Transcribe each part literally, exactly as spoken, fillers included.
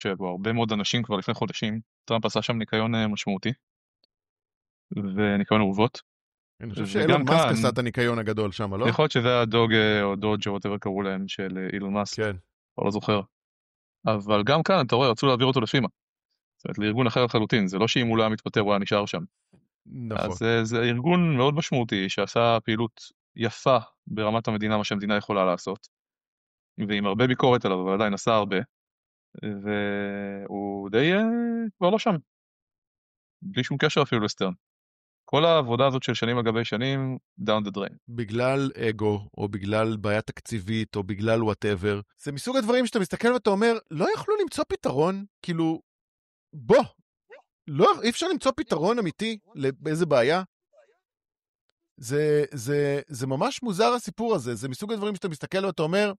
שבו הרבה מאוד אנשים כבר לפני חודשים, טראמפ עשה שם ניקיון אה, משמעותי, וניקיון אורוות, אני חושב שאילון וגם מאסק כאן, עשה את הניקיון הגדול שם, לא? יכול להיות שזה הדוג אה, או דודג' או whatever קראו להם, של אה, אילון מאסק, כן, או לא זוכר, אבל גם כאן, אתה רואה, רצו להעביר אותו לפימה, זאת אומרת, לארגון אחר לחלוטין, זה לא שאם הוא לא היה מתפטר, הוא היה נשאר שם. נכון. אז אה, זה ארגון מאוד משמעותי, שעשה פעילות יפה ברמת המדינה, מה שהמדינה יכולה לעשות, ועם הרבה ביקורת עליו, אבל עדיין עשה הרבה, והוא די אה, כבר לא שם, בלי שום קשר אפילו לסטרן. כל העבודה הזאת של שנים על גבי שנים, down the drain. בגלל אגו, או בגלל בעיה תקציבית, או בגלל whatever. זה מסוג הדברים שאתה מסתכל ואתה אומר, לא יכלו למצוא פתרון? כאילו, בוא, לא, אי אפשר למצוא פתרון אמיתי לאיזה בעיה? זה, זה, זה ממש מוזר הסיפור הזה, זה מסוג הדברים שאתה מסתכל ואתה אומר,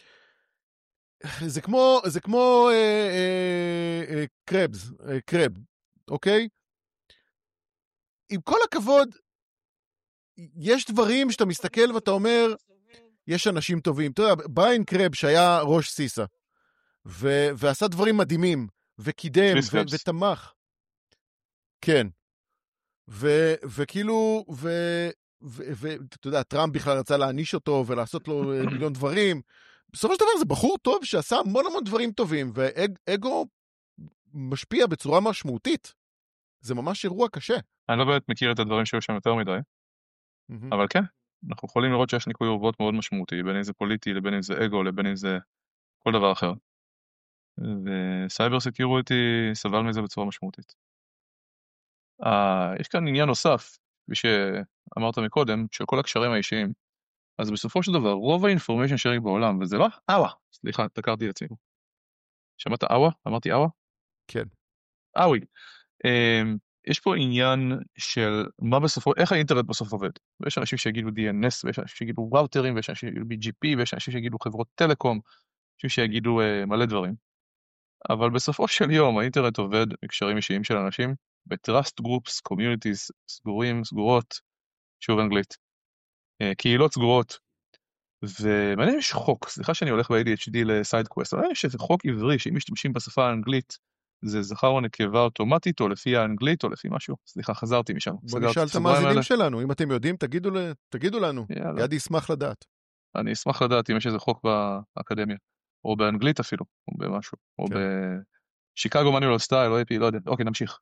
זה כמו, זה כמו אה, אה, אה, קרבס, אה, קרב, אוקיי? עם כל הכבוד, יש דברים שאתה מסתכל ואתה אומר, יש אנשים טובים. אתה יודע, בריין קרב שהיה ראש סיסה, ו- ועשה דברים מדהימים, וקידם, קריס ו- קרבס. ותמך. כן. ו- וכאילו, ואתה יודע, טראמפ בכלל רצה להעניש אותו, ולעשות לו אה, מיליון דברים. בסופו של דבר זה בחור טוב שעשה המון המון דברים טובים, ואגו משפיע בצורה משמעותית. זה ממש אירוע קשה. אני לא באמת מכיר את הדברים שהיו שם יותר מדי, אבל כן, אנחנו יכולים לראות שיש ניקוי אורוות מאוד משמעותי, בין אם זה פוליטי, לבין אם זה אגו, לבין אם זה כל דבר אחר. וסייבר סקיוריטי סבל מזה בצורה משמעותית. Uh, יש כאן עניין נוסף, כפי שאמרת מקודם, של כל הקשרים האישיים. אז בסופו של דבר, רוב האינפורמיישן שיירינג בעולם, וזה לא אווה, סליחה, תקרתי את עצמי. שמעת אווה? אמרתי אווה? כן. אווי. Um, יש פה עניין של מה בסופו, איך האינטרנט בסוף עובד. ויש אנשים שיגידו די אן אס, ויש אנשים שיגידו ראוטרים, ויש אנשים שיגידו בי ג'י פי, ויש אנשים שיגידו חברות טלקום, אנשים שיגידו uh, מלא דברים. אבל בסופו של יום האינטרנט עובד בקשרים אישיים של אנשים, ב-trust groups, communities, סגורים, סגורות, שוב אנגלית, uh, קהילות סגורות. ומעניין יש חוק, סליחה שאני הולך ב-איי די אייץ' די לסייד קווסט, אבל יש איזה חוק עברי שאם משתמשים בשפה האנגלית, זה זכר או נקבה אוטומטית, או לפי האנגלית, או לפי משהו. סליחה, חזרתי משם. בוא נשאל את המאזינים שלנו, אם אתם יודעים, תגידו, תגידו לנו. יאללה. ידי ישמח לדעת. אני אשמח לדעת אם יש איזה חוק באקדמיה, או באנגלית אפילו, או במשהו, או כן. בשיקגו מניואל סטייל, או איי פי, לא יודע. אוקיי, נמשיך.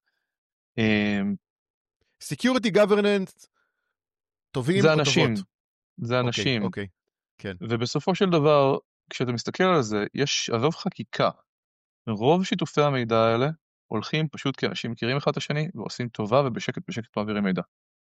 Security governance, טובים זה או אנשים, טובות? זה אנשים. אוקיי, אוקיי, כן. ובסופו של דבר, כשאתה מסתכל על זה, יש עזוב חקיקה. רוב שיתופי המידע האלה הולכים פשוט כי אנשים מכירים אחד את השני, ועושים טובה ובשקט בשקט מעבירים מידע.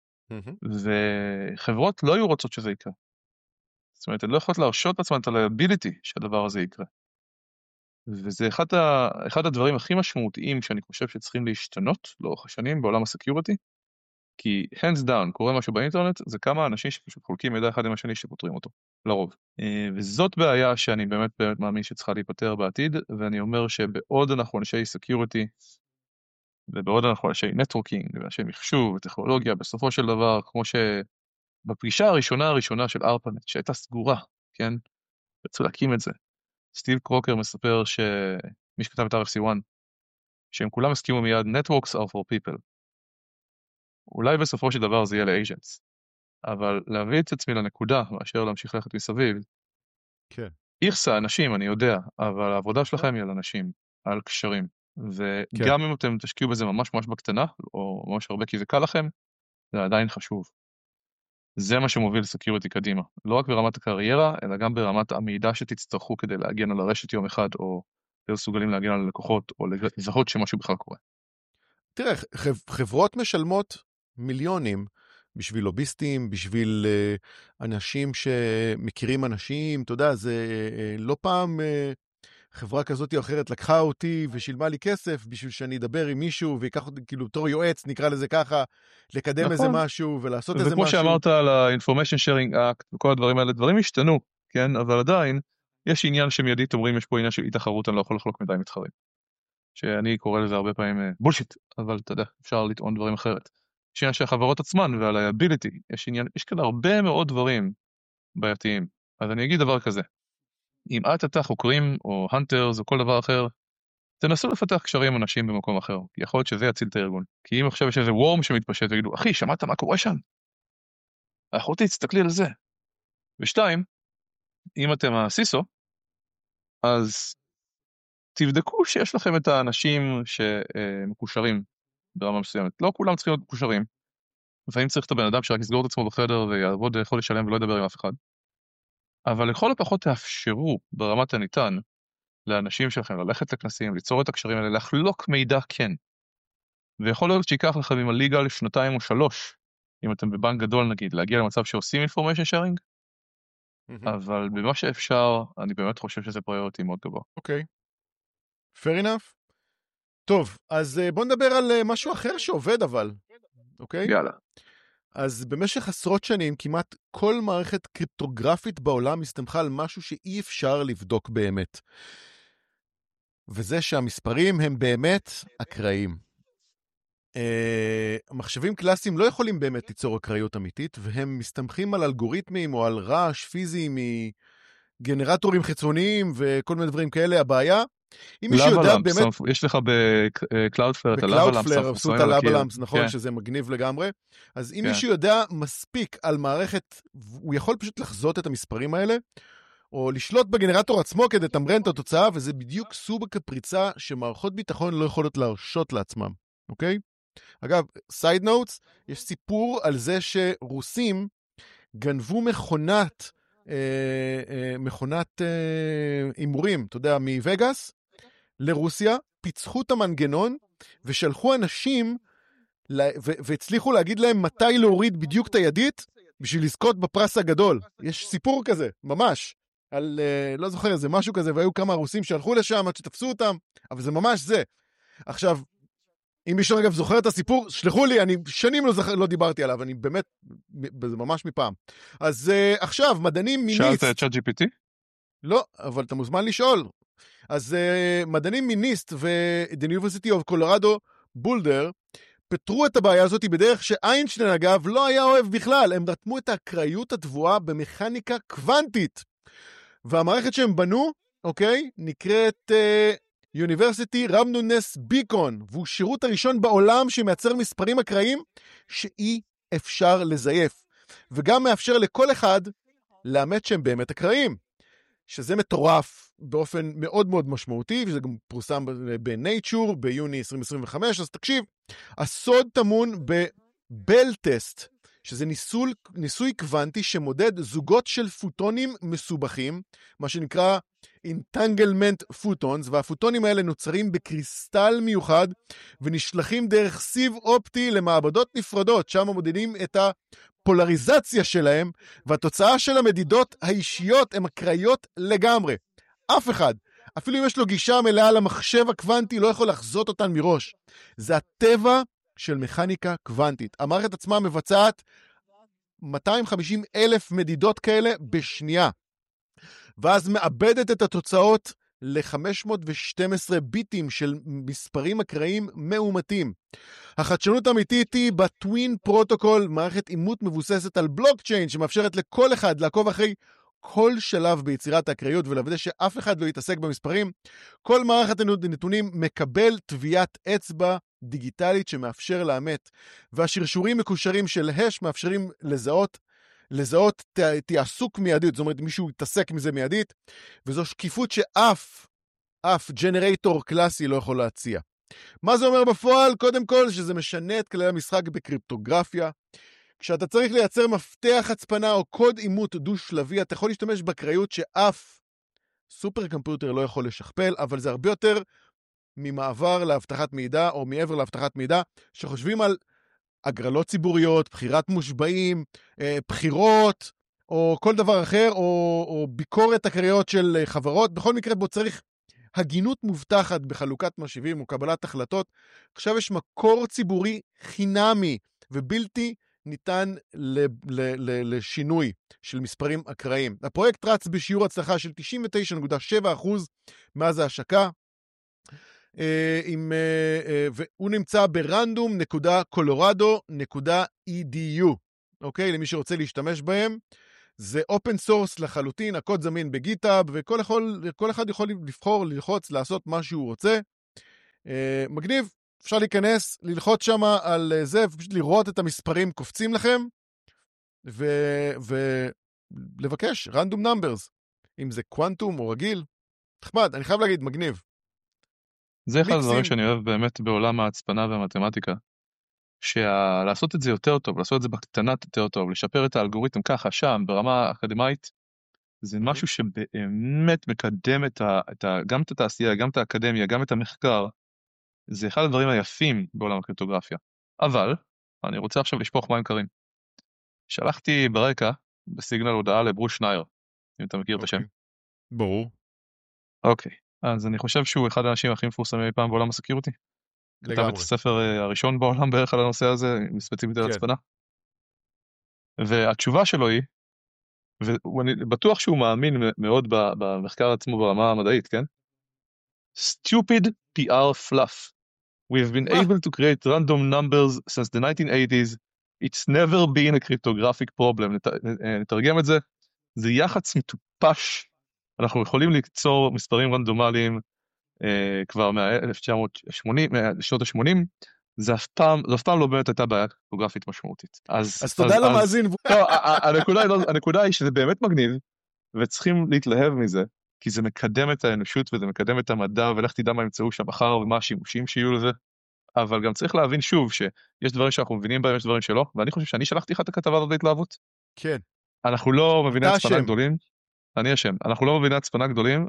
וחברות לא היו רוצות שזה יקרה. זאת אומרת, הן לא יכולות להרשות לעצמן את ה-liability שהדבר הזה יקרה. וזה אחד, ה... אחד הדברים הכי משמעותיים שאני חושב שצריכים להשתנות לאורך השנים בעולם הסקיוריטי, כי hands down, קורה משהו באינטרנט, זה כמה אנשים שפשוט חולקים מידע אחד עם השני שפותרים אותו, לרוב. וזאת בעיה שאני באמת באמת מאמין שצריכה להיפטר בעתיד, ואני אומר שבעוד אנחנו אנשי סקיוריטי, ובעוד אנחנו אנשי נטוורקינג, ואנשי מחשוב וטכנולוגיה, בסופו של דבר, כמו שבפגישה הראשונה הראשונה של ארפנט, שהייתה סגורה, כן? רצו להקים את זה. סטיב קרוקר מספר שמי שכתב את אר אף סי אחת, שהם כולם הסכימו מיד, Networks are for people. אולי בסופו של דבר זה יהיה ל-agents. אבל להביא את עצמי לנקודה, מאשר להמשיך ללכת מסביב, כן. איכסה, אנשים, אני יודע, אבל העבודה שלכם היא על אנשים, על קשרים. וגם אם אתם תשקיעו בזה ממש ממש בקטנה, או ממש הרבה כי זה קל לכם, זה עדיין חשוב. זה מה שמוביל סקיוריטי קדימה. לא רק ברמת הקריירה, אלא גם ברמת המידע שתצטרכו כדי להגן על הרשת יום אחד, או להיות מסוגלים להגן על הלקוחות, או לזהות שמשהו בכלל קורה. תראה, חברות משלמות מיליונים בשביל לוביסטים, בשביל uh, אנשים שמכירים אנשים, אתה יודע, זה uh, לא פעם uh, חברה כזאת או אחרת לקחה אותי ושילמה לי כסף בשביל שאני אדבר עם מישהו ויקח אותי, כאילו, תור יועץ, נקרא לזה ככה, לקדם נכון. איזה משהו ולעשות איזה משהו. וכמו שאמרת על ה-Information Sharing Act וכל הדברים האלה, דברים השתנו, כן? אבל עדיין, יש עניין שמיידית אומרים, יש פה עניין של אי תחרות, אני לא יכול לחלוק מדי מתחרים. שאני קורא לזה הרבה פעמים בולשיט, אבל אתה יודע, אפשר לטעון דברים אחרת. יש עניין של החברות עצמן ועל ה-ability, יש עניין, יש כאן הרבה מאוד דברים בעייתיים. אז אני אגיד דבר כזה, אם את אתה חוקרים או hunters או כל דבר אחר, תנסו לפתח קשרים עם אנשים במקום אחר, כי יכול להיות שזה יציל את הארגון. כי אם עכשיו יש איזה וורם שמתפשט ויגידו, אחי, שמעת מה קורה שם? אחותי, תסתכלי על זה. ושתיים, אם אתם הסיסו, אז תבדקו שיש לכם את האנשים שמקושרים ברמה מסוימת. לא כולם צריכים להיות מקושרים. לפעמים צריך את הבן אדם שרק יסגור את עצמו בחדר ויעבוד חודש שלם ולא ידבר עם אף אחד. אבל לכל הפחות תאפשרו ברמת הניתן לאנשים שלכם ללכת לכנסים, ליצור את הקשרים האלה, לחלוק מידע כן. ויכול להיות שיקח לכם עם הליגה לשנתיים או שלוש, אם אתם בבנק גדול נגיד, להגיע למצב שעושים information sharing, אבל במה שאפשר, אני באמת חושב שזה פריוריטי מאוד גבוה. אוקיי. fair enough. טוב, אז בוא נדבר על משהו אחר שעובד אבל, אוקיי? יאללה. אז במשך עשרות שנים, כמעט כל מערכת קריפטוגרפית בעולם הסתמכה על משהו שאי אפשר לבדוק באמת. וזה שהמספרים הם באמת אקראיים. Uh, מחשבים קלאסיים לא יכולים באמת ליצור אקראיות אמיתית, והם מסתמכים על אלגוריתמים או על רעש פיזי מגנרטורים חיצוניים וכל מיני דברים כאלה. הבעיה, אם מישהו יודע באמת... יש לך בקלאודפלר את הלאבלאמפס. בקלאודפלר עשו את הלאבלאמפס, נכון, שזה מגניב לגמרי. אז אם מישהו יודע מספיק על מערכת, הוא יכול פשוט לחזות את המספרים האלה, או לשלוט בגנרטור עצמו כדי לתמרן את התוצאה, וזה בדיוק סוג הפריצה שמערכות ביטחון לא יכולות להרשות לעצמם, אוקיי? אגב, סייד נוטס, יש סיפור על זה שרוסים גנבו מכונת, אה, אה, מכונת אה, אימורים, אתה יודע, מווגאס, לרוסיה, פיצחו את המנגנון, ושלחו אנשים, ו- והצליחו להגיד להם מתי להוריד בדיוק את הידית, בשביל לזכות בפרס הגדול. יש סיפור כזה, ממש, על, אה, לא זוכר, זה משהו כזה, והיו כמה רוסים שהלכו לשם, עד שתפסו אותם, אבל זה ממש זה. עכשיו, אם מישהו אגב זוכר את הסיפור, שלחו לי, אני שנים לא, זכר, לא דיברתי עליו, אני באמת, זה ממש מפעם. אז uh, עכשיו, מדענים מניסט... שאלת את צ'אט ג'י פי טי? לא, אבל אתה מוזמן לשאול. אז uh, מדענים מניסט ו-The University of Colorado Boulder פתרו את הבעיה הזאת בדרך שאיינשטיין אגב לא היה אוהב בכלל. הם רתמו את האקראיות התבואה במכניקה קוונטית. והמערכת שהם בנו, אוקיי, נקראת... Uh, University Ramnunes Beacon, והוא שירות הראשון בעולם שמייצר מספרים אקראיים שאי אפשר לזייף. וגם מאפשר לכל אחד לאמת שהם באמת אקראיים. שזה מטורף באופן מאוד מאוד משמעותי, וזה גם פורסם ב-Nature ביוני עשרים עשרים וחמש, אז תקשיב, הסוד טמון בבל טסט, שזה ניסוי, ניסוי קוונטי שמודד זוגות של פוטונים מסובכים, מה שנקרא entanglement photons, והפוטונים האלה נוצרים בקריסטל מיוחד, ונשלחים דרך סיב אופטי למעבדות נפרדות, שם מודדים את הפולריזציה שלהם, והתוצאה של המדידות האישיות הן אקראיות לגמרי. אף אחד, אפילו אם יש לו גישה מלאה למחשב הקוונטי, לא יכול לחזות אותן מראש. זה הטבע של מכניקה קוונטית. המערכת עצמה מבצעת מאתיים וחמישים אלף מדידות כאלה בשנייה. ואז מאבדת את התוצאות ל-חמש מאות ושתים עשרה ביטים של מספרים אקראיים מאומתים. החדשנות האמיתית היא בטווין פרוטוקול, מערכת אימות מבוססת על בלוקצ'יין, שמאפשרת לכל אחד לעקוב אחרי כל שלב ביצירת האקראיות ולוודא שאף אחד לא יתעסק במספרים. כל מערכת הנתונים מקבל טביעת אצבע דיגיטלית שמאפשר לאמת, והשרשורים מקושרים של הש מאפשרים לזהות, לזהות תעסוק מיידית, זאת אומרת מישהו יתעסק מזה מיידית, וזו שקיפות שאף, אף ג'נרייטור קלאסי לא יכול להציע. מה זה אומר בפועל? קודם כל שזה משנה את כללי המשחק בקריפטוגרפיה. כשאתה צריך לייצר מפתח הצפנה או קוד אימות דו-שלבי, אתה יכול להשתמש באקראיות שאף סופר קומפיוטר לא יכול לשכפל, אבל זה הרבה יותר ממעבר להבטחת מידע, או מעבר להבטחת מידע, שחושבים על הגרלות ציבוריות, בחירת מושבעים, בחירות, או כל דבר אחר, או, או ביקורת אקראיות של חברות. בכל מקרה בו צריך הגינות מובטחת בחלוקת משאבים או קבלת החלטות. עכשיו יש מקור ציבורי חינמי ובלתי ניתן ל- ל- ל- לשינוי של מספרים אקראיים. הפרויקט רץ בשיעור הצלחה של תשעים ותשע נקודה שבע אחוז מאז ההשקה, עם, והוא נמצא ברנדום נקודה קולורדו נקודה אי די יו. אוקיי? למי שרוצה להשתמש בהם. זה אופן סורס לחלוטין, הקוד זמין בגיטאב, וכל יכול, כל אחד יכול לבחור, ללחוץ, לעשות מה שהוא רוצה. אה, מגניב, אפשר להיכנס, ללחוץ שם על זה, ופשוט לראות את המספרים קופצים לכם, ולבקש random numbers, אם זה קוונטום או רגיל. נחמד, אני חייב להגיד, מגניב. זה אחד הדברים מיקסים. שאני אוהב באמת בעולם ההצפנה והמתמטיקה, שלעשות את זה יותר טוב, לעשות את זה בקטנת יותר טוב, לשפר את האלגוריתם ככה, שם, ברמה אקדמית, זה משהו שבאמת מקדם את ה, את ה, גם את התעשייה, גם את האקדמיה, גם את המחקר. זה אחד הדברים היפים בעולם הקריפטוגרפיה. אבל, אני רוצה עכשיו לשפוך מים קרים. שלחתי ברקע, בסיגנל הודעה לברוס שנייר, אם אתה מכיר את השם. ברור. אוקיי, אז אני חושב שהוא אחד האנשים הכי מפורסמים אי פעם בעולם הסקיוריטי. כתב את הספר הראשון בעולם בערך על הנושא הזה, ספציפית על הצפנה. והתשובה שלו היא, ואני בטוח שהוא מאמין מאוד במחקר עצמו ברמה המדעית, כן? Stupid פי אר fluff. We've been able to create random numbers since the nineteen eighties. It's never been a cryptographic problem. נתרגם את זה. זה יחץ מטופש. אנחנו יכולים ליצור מספרים רנדומליים אה, כבר מ-אלף תשע מאות שמונים, משנות ה-שמונים. זה אף פעם, זה אף פעם לא באמת הייתה בעיה קריפטוגרפית משמעותית. אז, אז תודה למאזין. לא, הנקודה היא, הנקודה היא שזה באמת מגניב, וצריכים להתלהב מזה, כי זה מקדם את האנושות וזה מקדם את המדע, ולך תדע מה ימצאו שם מחר ומה השימושים שיהיו לזה. אבל גם צריך להבין שוב שיש דברים שאנחנו מבינים בהם, יש דברים שלא, ואני חושב שאני שלחתי לך את הכתבה הזאת להתלהבות. כן. אנחנו לא מביני הצפנה גדולים. אני אשם. אנחנו לא מביני הצפנה גדולים,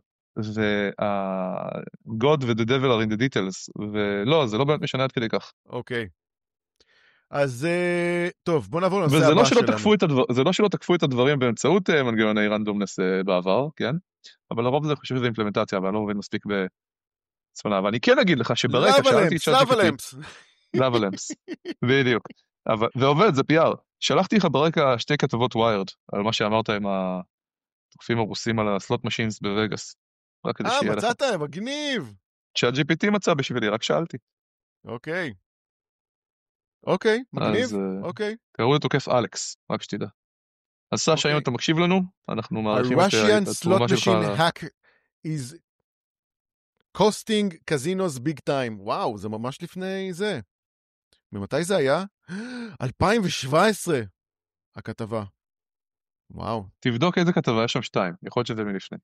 ו-God ו-the devil are in the details, ולא, זה לא באמת משנה עד כדי כך. אוקיי. אז טוב, בוא נעבור לנושא הבא שלנו. זה לא שלא תקפו את הדברים באמצעות מנגנוני רנדומנס בעבר, כן? אבל לרוב זה חושב שזה אימפלמנטציה, אבל אני לא מבין מספיק בצפנה. אבל אני כן אגיד לך שברקע שאלתי את צ'אט ג'י פי טי. לאבלמס. בדיוק. ועובד, זה פי אר. שלחתי לך ברקע שתי כתבות ויירד, על מה שאמרת עם התוקפים הרוסים על הסלוט משינס בווגאס. אה, מצאת, מגניב. צ'אט ג'י פי טי מצא בשבילי, רק שאלתי. אוקיי. אוקיי, מגניב. אוקיי. קראו לו תוקף אלכס, רק שתדע. אז סשה, אם אתה מקשיב לנו, אנחנו מעריכים את התרומה שלך. A Russian slot machine hack is costing casinos big time. וואו, זה ממש לפני זה. ממתי זה היה? אלפיים שבע עשרה, הכתבה. וואו. תבדוק איזה כתבה, יש שם שתיים. יכול להיות שזה מלפני.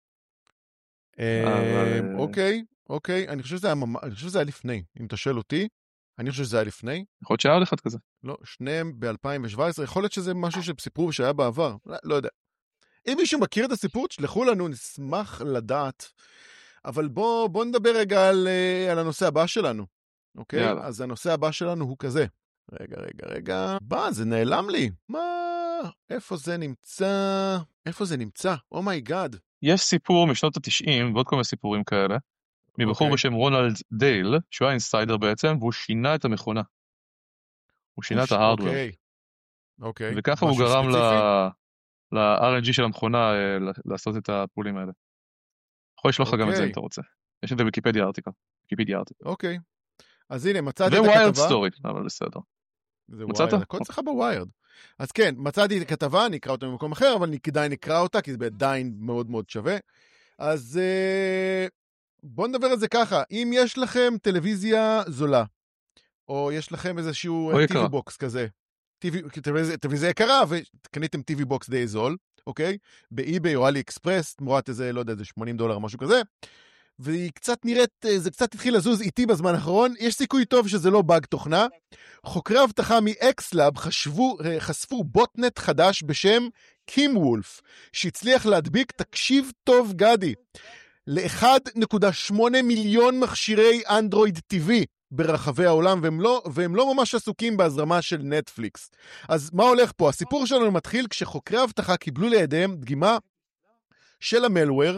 אוקיי, אוקיי. אני חושב שזה היה לפני. אם אתה שואל אותי, אני חושב שזה היה לפני. יכול להיות שהיה עוד אחד כזה. לא, שניהם ב-אלפיים שבע עשרה. יכול להיות שזה משהו שסיפרו שהיה בעבר. לא יודע. אם מישהו מכיר את הסיפור, שלחו לנו, נשמח לדעת. אבל בוא, בוא נדבר רגע על, על הנושא הבא שלנו. אוקיי? יאללה. אז הנושא הבא שלנו הוא כזה. רגע, רגע, רגע. בא, זה נעלם לי. מה? איפה זה נמצא? איפה זה נמצא? אומייגאד. יש סיפור משנות ה-תשעים, ועוד כל מיני סיפורים כאלה, מבחור okay. בשם רונלד דייל, שהוא היה אינסיידר בעצם, והוא שינה את המכונה. הוא שינה את ההארדוור. אוקיי. אוקיי. וככה הוא גרם ל-אר אן ג'י של המכונה לעשות את הפעולים האלה. יכול לשלוח לך גם את זה אם אתה רוצה. יש את זה בוויקיפדיה ארטיקל. ויקיפדיה ארטיקל. אוקיי. אז הנה, מצאתי את הכתבה. וויירד סטורי, אבל בסדר. מצאת? הכל צריך בוויירד. אז כן, מצאתי את הכתבה, אני אקרא אותה במקום אחר, אבל כדאי נקרא אותה, כי זה עדיין מאוד מאוד שווה. אז בואו נדבר על זה ככה. אם יש לכם טלוויזיה זולה, או יש לכם איזשהו טי וי בוקס כזה, טלוויזיה יקרה, וקניתם טי וי בוקס די זול, אוקיי? באי-ביי או אלי אקספרס, תמורת איזה, לא יודע, איזה שמונים דולר או משהו כזה, והיא קצת נראית, זה קצת התחיל לזוז איתי בזמן האחרון, יש סיכוי טוב שזה לא באג תוכנה. חוקרי אבטחה מ-Xlab חשבו, חשפו בוטנט חדש בשם קים וולף, שהצליח להדביק, תקשיב טוב גדי, ל-אחד נקודה שמונה מיליון מכשירי אנדרואיד טיווי ברחבי העולם, והם לא, והם לא ממש עסוקים בהזרמה של נטפליקס. אז מה הולך פה? הסיפור שלנו מתחיל כשחוקרי אבטחה קיבלו לידיהם דגימה של המלוור,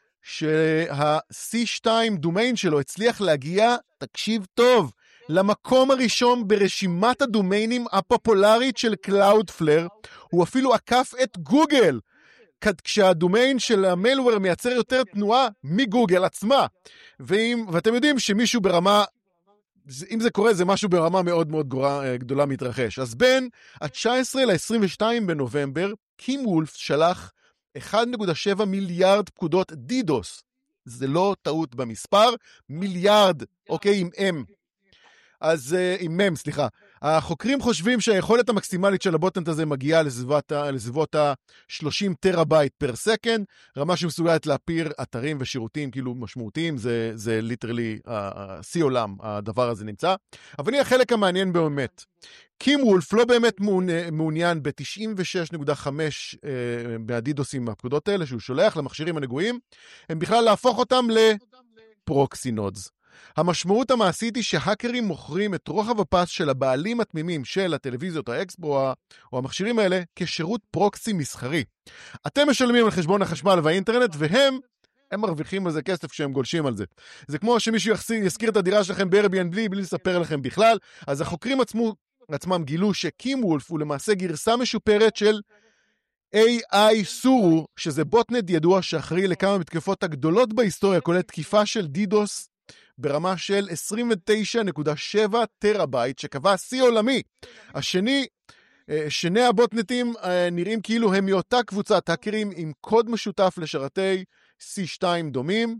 שה-סי שתיים דומיין שלו הצליח להגיע, תקשיב טוב, למקום הראשון ברשימת הדומיינים הפופולרית של Cloudflare. הוא אפילו עקף את גוגל, כשהדומיין של המלוור מייצר יותר תנועה מגוגל עצמה. ואם, ואתם יודעים שמישהו ברמה, אם זה קורה, זה משהו ברמה מאוד מאוד גדולה, גדולה מתרחש. אז בין ה-תשע עשרה ל-עשרים ושתיים בנובמבר, קים וולף שלח אחד נקודה שבע מיליארד פקודות דידוס זה לא טעות במספר, מיליארד, אוקיי, עם M. אז עם מם, סליחה. החוקרים חושבים שהיכולת המקסימלית של הבוטנט הזה מגיעה לסביבות ה-שלושים טראבייט פר סקנד, רמה שמסוגלת להפיר אתרים ושירותים כאילו משמעותיים, זה, זה ליטרלי, השיא עולם, הדבר הזה נמצא. אבל הנה החלק המעניין באמת. קים וולף לא באמת מעוניין ב-תשעים ושש נקודה חמש מהדידוסים מהפקודות האלה, שהוא שולח למכשירים הנגועים, הם בכלל להפוך אותם לפרוקסי נודס. המשמעות המעשית היא שהאקרים מוכרים את רוחב הפס של הבעלים התמימים של הטלוויזיות, האקסבו או המכשירים האלה כשירות פרוקסי מסחרי. אתם משלמים על חשבון החשמל והאינטרנט, והם הם מרוויחים על זה כסף כשהם גולשים על זה. זה כמו שמישהו יזכיר את הדירה שלכם ב-Airbnb בלי לספר לכם בכלל. אז החוקרים עצמו, עצמם גילו שקים וולף הוא למעשה גרסה משופרת של איי איי סורו, שזה בוטנט ידוע שאחראי לכמה מתקפות הגדולות בהיסטוריה, כולל תקיפה של דידוס ברמה של עשרים ותשע נקודה שבע טראבייט, שקבע שיא עולמי. השני, שני הבוטנטים נראים כאילו הם מאותה קבוצת האקרים עם קוד משותף לשרתי סי שתיים דומים.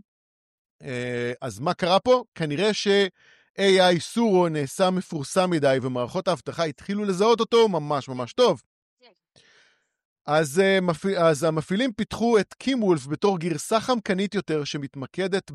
אז מה קרה פה? כנראה ש-איי איי סורו נעשה מפורסם מדי, ומערכות ההבטחה התחילו לזהות אותו ממש ממש טוב. אז, אז המפעילים פיתחו את קים וולף בתור גרסה חמקנית יותר שמתמקדת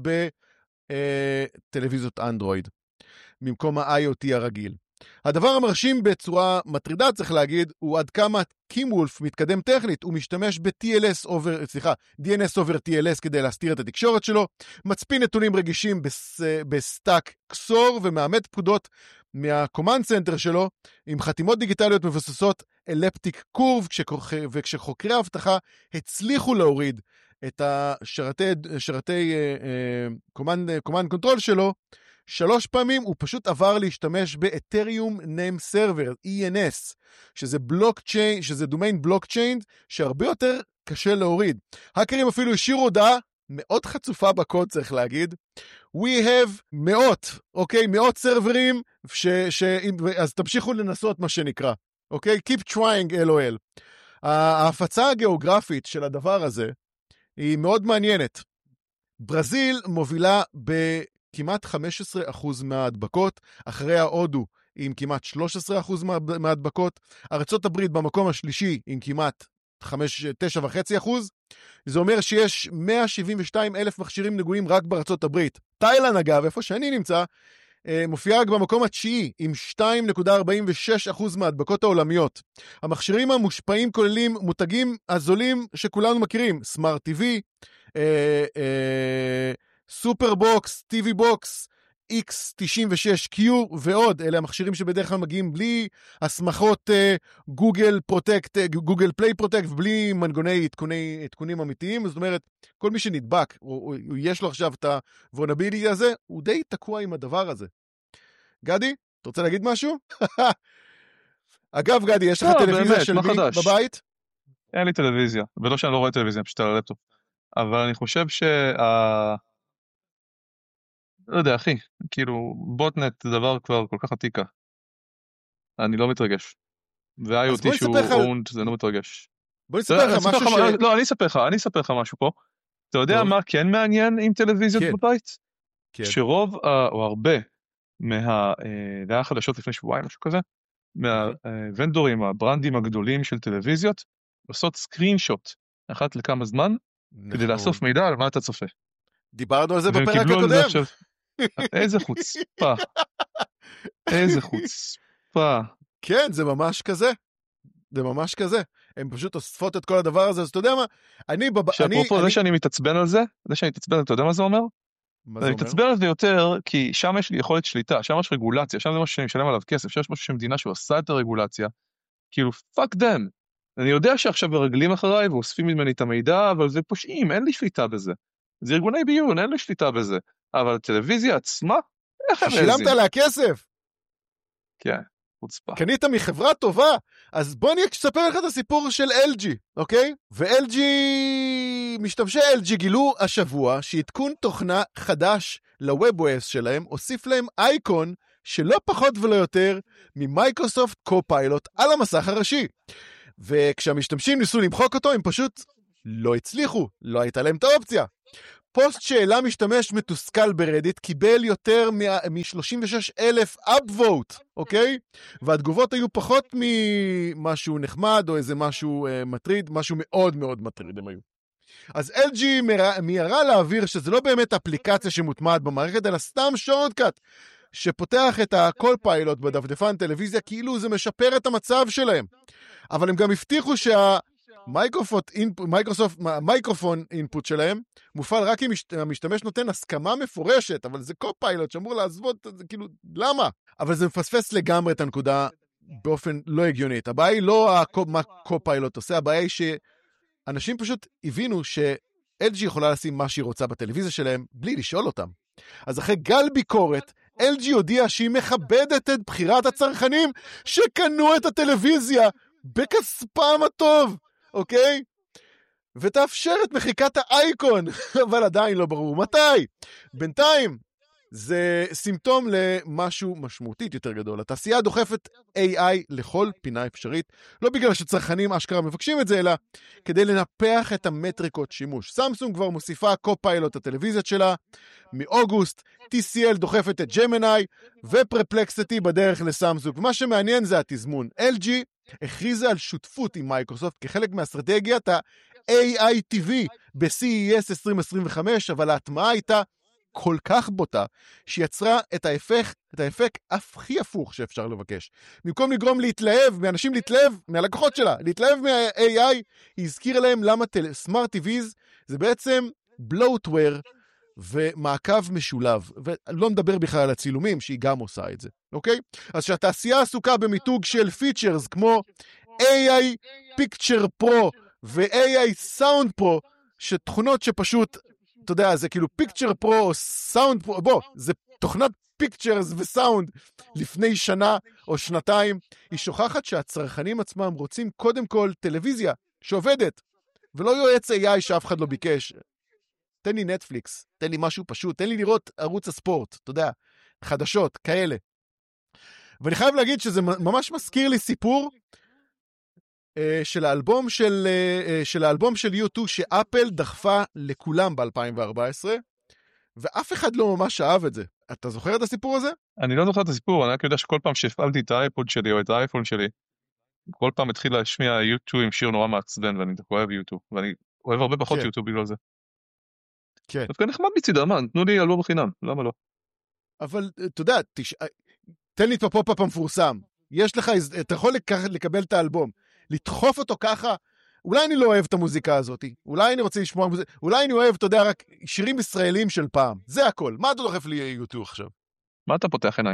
בטלוויזיות אנדרואיד, במקום ה-איי או טי הרגיל. הדבר המרשים בצורה מטרידה, צריך להגיד, הוא עד כמה קים וולף מתקדם טכנית. הוא משתמש ב-טי אל אס over, סליחה, די אן אס over טי אל אס כדי להסתיר את התקשורת שלו, מצפין נתונים רגישים בס, בסטאק קסור, ומאמת פקודות מהקומנד סנטר שלו, עם חתימות דיגיטליות מבוססות אלפטיק קורב, וכשחוקרי ההבטחה הצליחו להוריד את השרתי, שרתי קומנד, קומנד קונטרול שלו, שלוש פעמים הוא פשוט עבר להשתמש באתריום ניים סרבר, אי אן אס, שזה בלוקצ'יין, שזה דומיין בלוקצ'יין, שהרבה יותר קשה להוריד. האקרים אפילו השאירו הודעה מאוד חצופה בקוד, צריך להגיד. We have מאות, אוקיי, מאות סרברים, ש, ש, אז תמשיכו לנסות מה שנקרא, אוקיי? Keep trying, אל או אל. ההפצה הגיאוגרפית של הדבר הזה היא מאוד מעניינת. ברזיל מובילה ב... כמעט חמישה עשר אחוז מההדבקות, אחרי ההודו עם כמעט שלושה עשר אחוז מההדבקות, ארצות הברית במקום השלישי עם כמעט תשע נקודה חמש אחוז, זה אומר שיש מאה שבעים ושניים אלף מכשירים נגועים רק בארצות הברית. תאילנד אגב, איפה שאני נמצא, מופיעה רק במקום התשיעי עם שתיים נקודה ארבעים ושש אחוז מההדבקות העולמיות. המכשירים המושפעים כוללים מותגים הזולים שכולנו מכירים, סמארט טי וי, אה, אה, סופר בוקס, טי וי בוקס, אקס תשעים ושש קיו ועוד. אלה המכשירים שבדרך כלל מגיעים בלי הסמכות גוגל פרוטקט, גוגל פליי פרוטקט, ובלי מנגוני עדכוני, עדכונים אמיתיים. זאת אומרת, כל מי שנדבק, או, או יש לו עכשיו את הוולנביליטי הזה, הוא די תקוע עם הדבר הזה. גדי, אתה רוצה להגיד משהו? אגב, גדי, יש לך לא, טלוויזיה באמת, של מה מי חדש? בבית? אין לי טלוויזיה, ולא שאני לא רואה טלוויזיה, פשוט על הלפטופ. אבל אני חושב שה... לא יודע, אחי, כאילו, בוטנט זה דבר כבר כל כך עתיקה. אני לא מתרגש. ו-איי או טי שהוא אונד, זה לא מתרגש. בוא נספר לך משהו ש... לא, אני אספר לך, אני אספר לך משהו פה. אתה יודע מה כן מעניין עם טלוויזיות בבית? שרוב, או הרבה, מה... זה היה חדשות לפני שבועיים, משהו כזה, מהוונדורים, הברנדים הגדולים של טלוויזיות, עושות סקרינשוט אחת לכמה זמן, כדי לאסוף מידע על מה אתה צופה. דיברנו על זה בפרק הקודם. איזה חוצפה. איזה חוצפה. כן, זה ממש כזה. זה ממש כזה. הם פשוט אוספות את כל הדבר הזה, אז אתה יודע מה? אני... שאפרופו זה שאני מתעצבן על זה, זה שאני מתעצבן על זה, אתה יודע מה זה אומר? אני מתעצבן על זה יותר, כי שם יש לי יכולת שליטה, שם יש רגולציה, שם זה משהו שאני משלם עליו כסף, שם יש משהו שמדינה שהוא עשה את הרגולציה, כאילו, fuck them. אני יודע שעכשיו ברגלים אחריי ואוספים ממני את המידע, אבל זה פושעים, אין לי שליטה בזה. זה ארגוני ביון, אין לי שליטה בזה. אבל הטלוויזיה עצמה, איך הם שילמת לה כסף. כן, חוצפה. קנית מחברה טובה. אז בוא אני אספר לך את הסיפור של אל ג'י, אוקיי? ו-אל ג'י, משתמשי אל ג'י גילו השבוע שעדכון תוכנה חדש ל-WebOS שלהם, הוסיף להם אייקון שלא פחות ולא יותר ממייקרוסופט קופיילוט על המסך הראשי. וכשהמשתמשים ניסו למחוק אותו, הם פשוט לא הצליחו, לא הייתה להם את האופציה. פוסט שאלה משתמש מתוסכל ברדיט קיבל יותר מ-שלושים ושש אלף upvote, אוקיי? והתגובות היו פחות ממשהו נחמד או איזה משהו uh, מטריד, משהו מאוד מאוד מטריד הם היו. אז אל ג'י מיירה להעביר שזה לא באמת אפליקציה שמוטמעת במערכת, אלא סתם שורטקאט שפותח את הקול פיילוט בדפדפן טלוויזיה, כאילו זה משפר את המצב שלהם. אבל הם גם הבטיחו שהמייקרופון אינפוט שלהם מופעל רק אם המשתמש נותן הסכמה מפורשת, אבל זה קול פיילוט שאמור לעזבות, זה כאילו, למה? אבל זה מפספס לגמרי את הנקודה באופן לא הגיונית. הבעיה היא לא מה קול פיילוט עושה, הבעיה היא שאנשים פשוט הבינו ש-אל ג'י יכולה לשים מה שהיא רוצה בטלוויזיה שלהם, בלי לשאול אותם. אז אחרי גל ביקורת, אל ג'י הודיעה שהיא מכבדת את בחירת הצרכנים שקנו את הטלוויזיה בכספם הטוב, אוקיי? ותאפשר את מחיקת האייקון, אבל עדיין לא ברור מתי. בינתיים, זה סימפטום למשהו משמעותית יותר גדול. התעשייה דוחפת איי איי לכל פינה אפשרית, לא בגלל שצרכנים אשכרה מבקשים את זה, אלא כדי לנפח את המטריקות שימוש. סמסונג כבר מוסיפה קו-פיילוט הטלוויזיות שלה, מאוגוסט, טי סי אל דוחפת את ג'מיני, ופרפלקסיטי בדרך לסמסונג. ומה שמעניין זה התזמון. אל ג'י הכריזה על שותפות עם מייקרוסופט כחלק מאסטרטגיית ה-איי איי טי וי ב-סי אי אס עשרים עשרים וחמש, אבל ההטמעה הייתה כל כך בוטה, שיצרה את האפק, את האפק הכי הפוך שאפשר לבקש. במקום לגרום להתלהב, מאנשים להתלהב, מהלקוחות שלה, להתלהב מה-איי איי, היא הזכירה להם למה סמארט טי ויז זה בעצם bloatware ומעקב משולב, ולא מדבר בכלל על הצילומים, שהיא גם עושה את זה, אוקיי? אז שהתעשייה עסוקה במיתוג של פיצ'רס, כמו איי איי Picture Pro ו-איי איי Sound Pro, שתכונות שפשוט אתה יודע, זה כאילו פיקצ'ר פרו או סאונד פרו, בוא, זה תוכנת פיקצ'רס וסאונד לפני שנה או שנתיים. היא שוכחת שהצרכנים עצמם רוצים קודם כל טלוויזיה שעובדת, ולא יועץ איי איי שאף אחד לא ביקש. תן לי נטפליקס, תן לי משהו פשוט, תן לי לראות ערוץ הספורט, אתה יודע, חדשות, כאלה. ואני חייב להגיד שזה ממש מזכיר לי סיפור, של האלבום של, של האלבום של יו טו שאפל דחפה לכולם ב-אלפיים וארבע עשרה, ואף אחד לא ממש אהב את זה. אתה זוכר את הסיפור הזה? אני לא זוכר את הסיפור, אני רק יודע שכל פעם שהפעלתי את האייפוד שלי או את האייפון שלי, כל פעם התחיל להשמיע יו טו עם שיר נורא מעצבן, ואני אוהב יו טו, ואני אוהב הרבה פחות יו טו בגלל זה. כן. דווקא נחמד מצידה, מה? תנו לי אלבום בחינם, למה לא? אבל, אתה יודע, תש... תן לי את הפופ-אפ המפורסם. יש לך, אתה יכול לקבל את האלבום. לדחוף אותו ככה, אולי אני לא אוהב את המוזיקה הזאת, אולי אני רוצה לשמוע מוזיקה, אולי אני אוהב, אתה יודע, רק שירים ישראלים של פעם, זה הכל. מה אתה דוחף לי יו טו עכשיו? מה אתה פותח עיניים?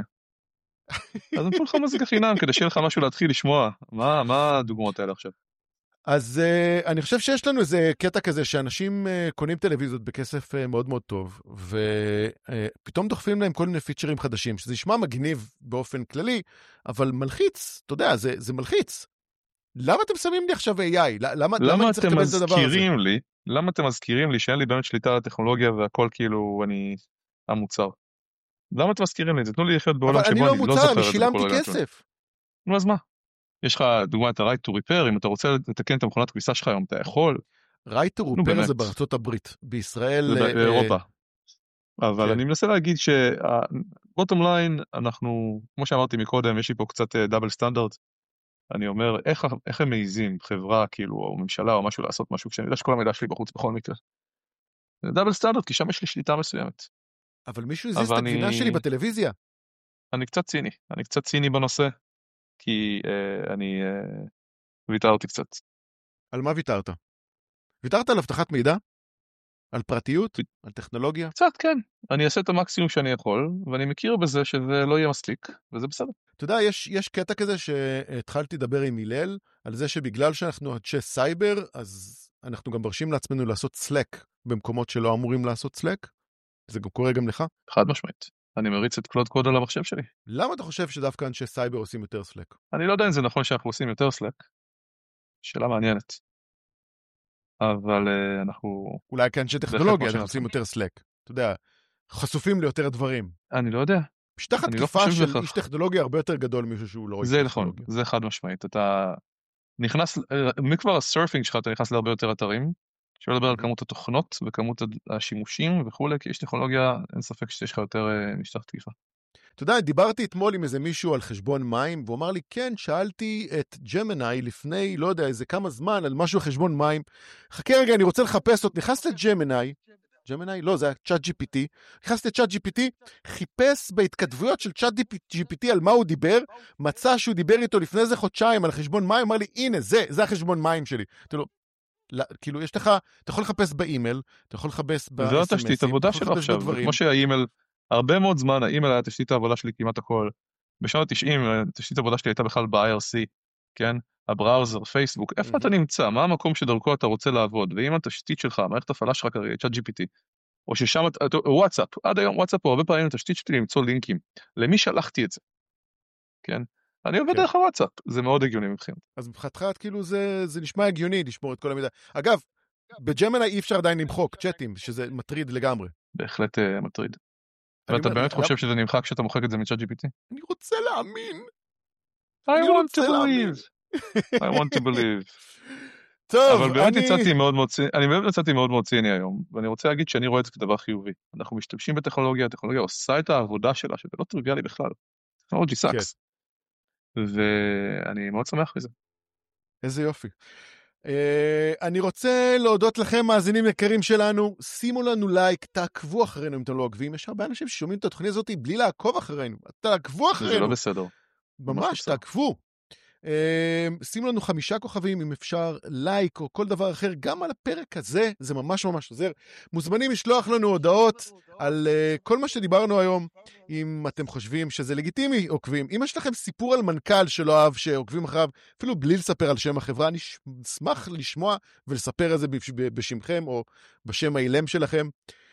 אז נתנו לך מוזיקה חינם, כדי שיהיה לך משהו להתחיל לשמוע. מה, מה הדוגמאות האלה עכשיו? אז uh, אני חושב שיש לנו איזה קטע כזה, שאנשים uh, קונים טלוויזיות בכסף uh, מאוד מאוד טוב, ופתאום uh, דוחפים להם כל מיני פיצ'רים חדשים, שזה ישמע מגניב באופן כללי, אבל מלחיץ, אתה יודע, זה, זה מלחיץ. למה אתם שמים לי עכשיו איי איי? למה, למה למה אתם מזכירים לי, למה אתם מזכירים לי שאין לי באמת שליטה על הטכנולוגיה והכל כאילו אני המוצר? למה אתם מזכירים לי? תנו לי לחיות בעולם שבו אני לא זוכר את זה. אבל אני לא מוצר, אני שילמתי כסף. נו, אז מה? יש לך דוגמה את ה-Right to Repair, אם אתה רוצה לתקן את המכונת כביסה שלך היום, אתה יכול. Right to Repair זה בארצות הברית, בישראל... באירופה. אבל אני מנסה להגיד שה-bottom line, אנחנו, כמו שאמרתי מקודם, יש לי פה קצת דאבל סטנדרט, אני אומר, איך, איך הם מעיזים, חברה, כאילו, או ממשלה, או משהו לעשות משהו, כשאני יודע שכל המידע שלי בחוץ בכל מקרה. זה דאבל סטנדרט, כי שם יש לי שליטה מסוימת. אבל מישהו הזיז את הגבינה שלי בטלוויזיה. אני קצת ציני, אני קצת ציני בנושא, כי אה, אני אה, ויתרתי קצת. על מה ויתרת? ויתרת על הבטחת מידע? על פרטיות? על טכנולוגיה? קצת, כן. אני אעשה את המקסימום שאני יכול, ואני מכיר בזה שזה לא יהיה מספיק, וזה בסדר. אתה יודע, יש, יש קטע כזה שהתחלתי לדבר עם הלל, על זה שבגלל שאנחנו אנשי סייבר, אז אנחנו גם מרשים לעצמנו לעשות סלק, במקומות שלא אמורים לעשות סלק. זה גם קורה גם לך? חד משמעית. אני מריץ את קלוד קוד על המחשב שלי. למה אתה חושב שדווקא אנשי סייבר עושים יותר סלק? אני לא יודע אם זה נכון שאנחנו עושים יותר סלק. שאלה מעניינת. אבל uh, אנחנו... אולי כאנשי טכנולוגיה אנחנו עושים יותר סלק. אתה יודע, חשופים ליותר דברים. אני לא יודע. פשטח התקיפה של איש טכנולוגיה הרבה יותר גדול מישהו שהוא לא איש טכנולוגיה. זה נכון, זה חד משמעית. אתה נכנס, מכבר הסרפינג שלך, אתה נכנס להרבה יותר אתרים, אפשר לדבר על כמות התוכנות וכמות השימושים וכולי, כי יש טכנולוגיה, אין ספק שיש לך יותר משטח תקיפה. אתה יודע, דיברתי אתמול עם איזה מישהו על חשבון מים, והוא אמר לי, כן, שאלתי את ג'מיני לפני, לא יודע, איזה כמה זמן, על משהו על חשבון מים. חכה רגע, אני רוצה לחפש אותו. נכנס לג'מיני, ג'מיני? לא, זה היה צ'אט ג'י פי טי. נכנס לצ'אט ג'י פי טי, חיפש בהתכתבויות של צ'אט ג'י פי טי על מה הוא דיבר, מצא שהוא דיבר איתו לפני איזה חודשיים על חשבון מים, אמר לי, הנה, זה, זה החשבון מים שלי. אתה לו, לא, כאילו, יש לך, אתה יכול לחפש באימייל, אתה יכול לחפש ב-אס אם אסים, וזו התשתית עבודה שלו עכשיו, כמו שהאימייל, הרבה מאוד זמן, האימייל היה תשתית העבודה שלי כמעט הכל. בשנות ה-תשעים, תשתית העבודה שלי הייתה בכלל ב-איי אר סי, כן? הבראוזר, פייסבוק, איפה אתה נמצא? מה המקום שדרכו אתה רוצה לעבוד? ואם התשתית שלך, מערכת הפעלה שלך כרגע, צ'אט ג'י פי טי, או ששם, וואטסאפ, עד היום וואטסאפ הוא הרבה פעמים התשתית שלי למצוא לינקים. למי שלחתי את זה? כן? אני עובד דרך הוואטסאפ, זה מאוד הגיוני מבחינת. אז מבחינתך, כאילו, זה נשמע הגיוני לשמור את כל המידע. אגב, בג'מיני אי אפשר עדיין למחוק צ'אטים, שזה מטריד לגמרי. בהחלט מטריד. ואתה באמת חושב שזה נמחק כשאתה מוחק את זה מצ'אט ג'י פי טי? אני רוצה להאמין. I want to believe. I want to believe. טוב, אבל באמת יצאתי מאוד מאוד ציני, אני באמת יצאתי מאוד מאוד ציני היום, ואני רוצה להגיד שאני רואה את זה כדבר חיובי. אנחנו משתמשים בטכנולוגיה, הטכנולוגיה עושה את העבודה שלה, שזה לא טריוויאלי בכלל. טכנולוגי סאקס. ואני מאוד שמח בזה. איזה יופי. אני רוצה להודות לכם, מאזינים יקרים שלנו, שימו לנו לייק, תעקבו אחרינו אם אתם לא עוקבים, יש הרבה אנשים ששומעים את התוכנית הזאת בלי לעקוב אחרינו, תעקבו אחרינו. זה לא בסדר. ממש, תעקבו. שימו לנו חמישה כוכבים אם אפשר, לייק או כל דבר אחר, גם על הפרק הזה, זה ממש ממש עוזר. מוזמנים לשלוח לנו הודעות על כל מה שדיברנו היום, אם אתם חושבים שזה לגיטימי, עוקבים. אם יש לכם סיפור על מנכ"ל שלא אהב שעוקבים אחריו, אפילו בלי לספר על שם החברה, אני אשמח לשמוע ולספר את זה בשמכם או בשם האילם שלכם.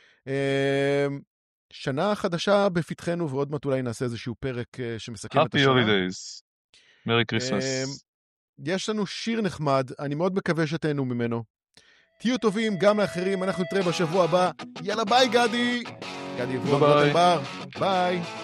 שנה חדשה בפתחנו, ועוד מעט אולי נעשה איזשהו פרק שמסכם את השנה. Happy Holidays. מרי קריסמס. יש לנו שיר נחמד, אני מאוד מקווה שתהנו ממנו. תהיו טובים גם לאחרים, אנחנו נתראה בשבוע הבא. יאללה ביי גדי. גדי, ביי. ביי.